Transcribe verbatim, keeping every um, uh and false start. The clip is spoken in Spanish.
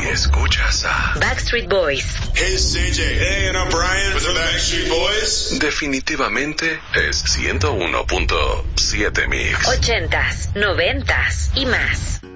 escuchas a Backstreet Boys. Hey, it's C J. Hey, and I'm Brian with the Backstreet Boys. definitivamente es ciento uno punto siete Mix. Ochentas, noventas y más.